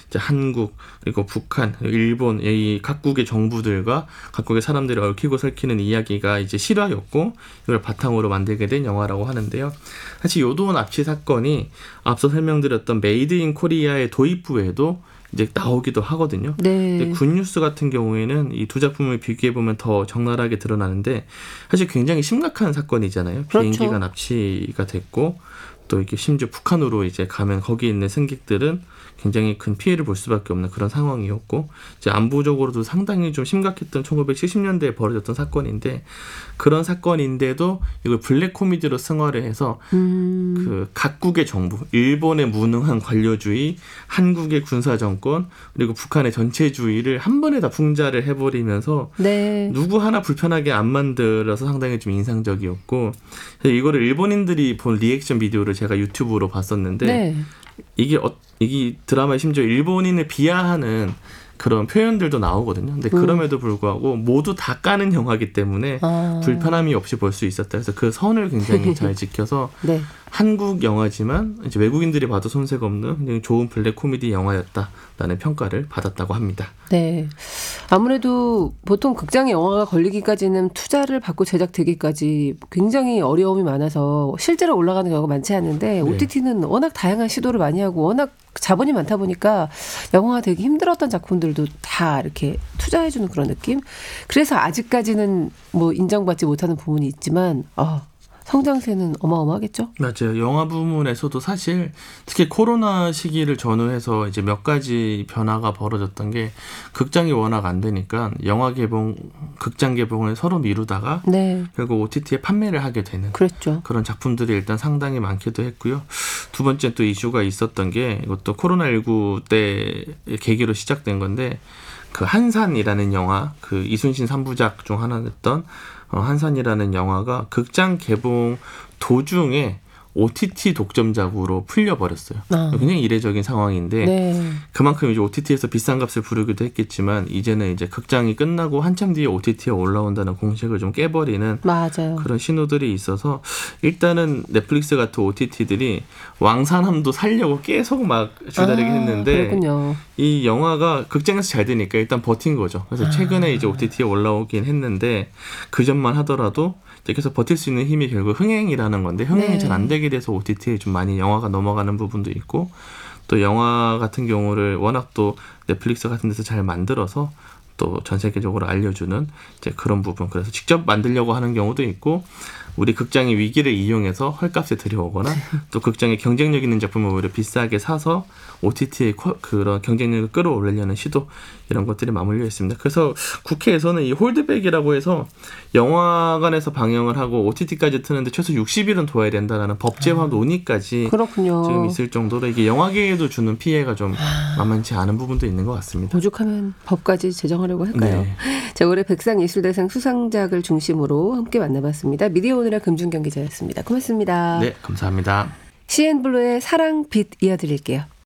이제 한국 그리고 북한, 일본 이 각국의 정부들과 각국의 사람들이 얽히고 설키는 이야기가 이제 실화였고 이걸 바탕으로 만들게 된 영화라고 하는데요. 사실 요도 납치 사건이 앞서 설명드렸던 메이드 인 코리아의 도입부에도 이제 나오기도 하거든요. 네. 근데 굿뉴스 같은 경우에는 이 두 작품을 비교해 보면 더 적나라하게 드러나는데 사실 굉장히 심각한 사건이잖아요. 그렇죠. 비행기가 납치가 됐고 또 이렇게 심지어 북한으로 이제 가면 거기 있는 승객들은 굉장히 큰 피해를 볼 수밖에 없는 그런 상황이었고 이제 안보적으로도 상당히 좀 심각했던 1970년대에 벌어졌던 사건인데 그런 사건인데도 이걸 블랙 코미디로 승화를 해서 그 각국의 정부, 일본의 무능한 관료주의, 한국의 군사 정권 그리고 북한의 전체주의를 한 번에 다 풍자를 해버리면서 네. 누구 하나 불편하게 안 만들어서 상당히 좀 인상적이었고 이거를 일본인들이 본 리액션 비디오를 제가 유튜브로 봤었는데 네. 이게 드라마에 심지어 일본인을 비하하는 그런 표현들도 나오거든요. 근데 그럼에도 불구하고 모두 다 까는 영화이기 때문에 불편함이 없이 볼 수 있었다. 그래서 그 선을 굉장히 잘 지켜서 네. 한국 영화지만 이제 외국인들이 봐도 손색 없는 굉장히 좋은 블랙 코미디 영화였다라는 평가를 받았다고 합니다. 네. 아무래도 보통 극장에 영화가 걸리기까지는 투자를 받고 제작되기까지 굉장히 어려움이 많아서 실제로 올라가는 경우가 많지 않은데 OTT는 워낙 다양한 시도를 많이 하고 워낙 자본이 많다 보니까 영화가 되기 힘들었던 작품들도 다 이렇게 투자해주는 그런 느낌? 그래서 아직까지는 뭐 인정받지 못하는 부분이 있지만 성장세는 어마어마하겠죠? 맞아요. 영화 부문에서도 사실 특히 코로나 시기를 전후해서 이제 몇 가지 변화가 벌어졌던 게 극장이 워낙 안 되니까 영화 개봉, 극장 개봉을 서로 미루다가 네. 결국 OTT에 판매를 하게 되는 그랬죠. 그런 작품들이 일단 상당히 많기도 했고요. 두 번째 또 이슈가 있었던 게 이것도 코로나19 때 계기로 시작된 건데 그 한산이라는 영화, 그 이순신 3부작 중 하나였던 한산이라는 영화가 극장 개봉 도중에 OTT 독점작으로 풀려버렸어요. 굉장히 이례적인 상황인데 네. 그만큼 이제 OTT에서 비싼 값을 부르기도 했겠지만 이제는 이제 극장이 끝나고 한참 뒤에 OTT에 올라온다는 공식을 좀 깨버리는 맞아요. 그런 신호들이 있어서 일단은 넷플릭스 같은 OTT들이 왕산함도 살려고 계속 막 주다리긴 했는데 그렇군요. 이 영화가 극장에서 잘 되니까 일단 버틴 거죠. 그래서 최근에 이제 OTT에 올라오긴 했는데 그 전만 하더라도 계속 버틸 수 있는 힘이 결국 흥행이라는 건데 흥행이 잘 안 되게 돼서 OTT에 좀 많이 영화가 넘어가는 부분도 있고 또 영화 같은 경우를 워낙 또 넷플릭스 같은 데서 잘 만들어서 또 전 세계적으로 알려주는 이제 그런 부분. 그래서 직접 만들려고 하는 경우도 있고 우리 극장의 위기를 이용해서 헐값에 들여오거나 또 극장의 경쟁력 있는 작품을 오히려 비싸게 사서 OTT의 그런 경쟁력을 끌어올리려는 시도 이런 것들이 맞물려 있습니다. 그래서 국회에서는 이 홀드백이라고 해서 영화관에서 방영을 하고 OTT까지 트는데 최소 60일은 둬야 된다는 법제화 논의까지 그렇군요. 지금 있을 정도로 이게 영화계에도 주는 피해가 좀 만만치 않은 부분도 있는 것 같습니다. 오죽하면 법까지 제정하려고 할까요? 네. 자, 올해 백상예술대상 수상작을 중심으로 함께 만나봤습니다. 미디어 오늘의 금준경 기자였습니다. 고맙습니다. 네, 감사합니다. CN블루의 사랑빛 이어드릴게요.